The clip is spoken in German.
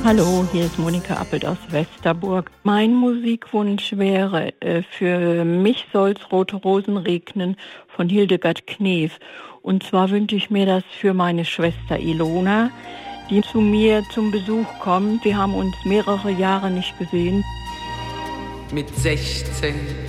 Hallo, hier ist Monika Appelt aus Westerburg. Mein Musikwunsch wäre, für mich soll's Rote Rosen regnen von Hildegard Knef. Und zwar wünsche ich mir das für meine Schwester Ilona, die zu mir zum Besuch kommt. Wir haben uns mehrere Jahre nicht gesehen. Mit 16